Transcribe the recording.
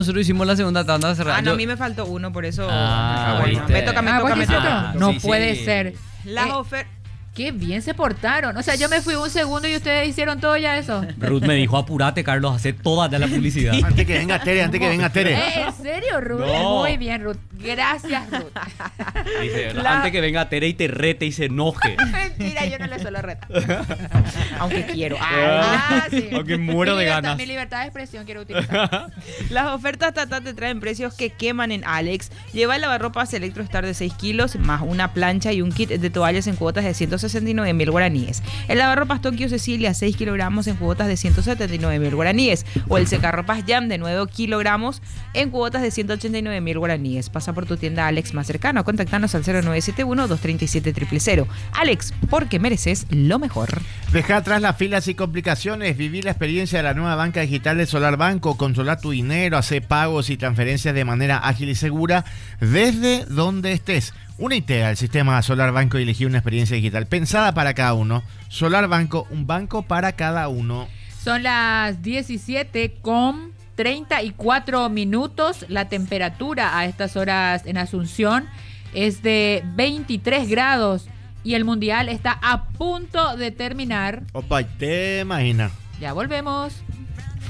Nosotros hicimos la segunda tanda cerrada. Ah, no, a mí me faltó uno, por eso. ¿viste? Me toca, ¿vos me hiciste? toca. No Sí, puede sí. ser. Las ofertas. Qué bien se portaron. O sea, yo me fui un segundo y ustedes hicieron todo ya eso. Ruth me dijo, apurate, Carlos, hace toda ya la publicidad. Antes que venga Tere. ¿En serio, Ruth? No. Muy bien, Ruth. Gracias, Ruth. Dice, antes que venga Tere y te rete y se enoje. Mentira, yo no le suelo retar. Aunque quiero. Sí. Aunque muero de ganas. Mi libertad de expresión quiero utilizar. Las ofertas Tata te traen precios que queman en Alex. Lleva el lavarropas Electrostar de 6 kilos, más una plancha y un kit de toallas en cuotas de 169.000 guaraníes. El lavarropas Tokio Cecilia, 6 kilogramos en cuotas de 179.000 guaraníes. O el secarropas Jam de 9 kilogramos en cuotas de 189.000 guaraníes. Pasa por tu tienda Alex más cercano. Contactanos al 0971-237-000. Alex, porque mereces lo mejor. Deja atrás las filas y complicaciones. Viví la experiencia de la nueva banca digital de Solar Banco. Controla tu dinero, hace pagos y transferencias de manera ágil y segura desde donde estés. Únete al sistema Solar Banco y elegí una experiencia digital pensada para cada uno. Solar Banco, un banco para cada uno. Son las 17:34. La temperatura a estas horas en Asunción es de 23 grados y el mundial está a punto de terminar. Opa, te imaginas. Ya volvemos.